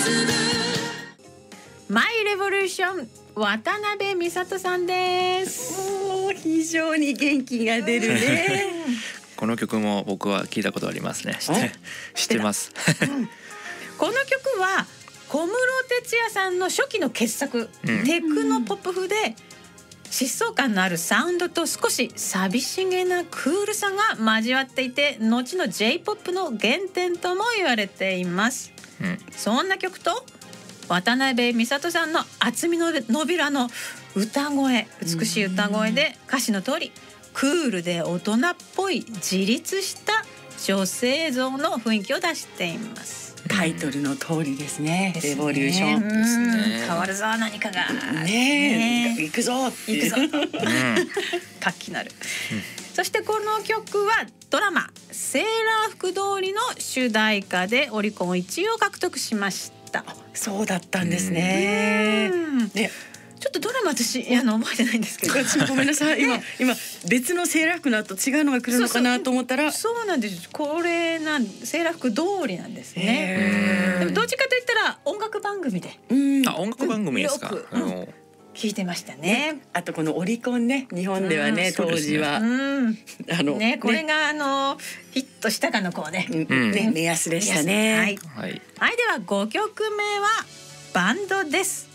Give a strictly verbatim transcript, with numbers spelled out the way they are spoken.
マイレボリューション渡辺美里さんです。 おー、非常に元気が出るね。 この曲も僕は聞いたことありますね。知って知ってます。 うん、この曲は小室哲哉さんの初期の傑作、うん、テクノポップ風で疾走感のあるサウンドと少し寂しげなクールさが交わっていて、後の ジェイポップ の原点とも言われています、うん、そんな曲と渡辺美里さんの厚みの伸びるあの歌声、美しい歌声で歌詞の通りクールで大人っぽい自立した女性像の雰囲気を出しています。 タイトルの通りですね。 ですね、 レボリューションですね。変わるぞ何かがねえ、行くぞ行くぞ活気なる、うん、そしてこの曲はドラマセーラー服通りの主題歌でオリコンいちいを獲得しました。 そうだったんですね。ね、 ちょっとドラマ私あの覚えてないんですけど私もごめんなさい、今今別のセーラー服の後違うのが来るのかなと思ったら、 そうそうそうなんです。これなんセーラー服通りなんですね。でもどっちかといったら音楽番組で、 うん、あ、音楽番組ですか。 よく、うん、聞いてましたね。 あとこのオリコンね、日本ではね、うん、当時は、ね、うん、 あのね、これがあのヒットしたかのこうね、 うんね、目安でしたね。 はい、はい、はい、ではごきょくめはバンドです。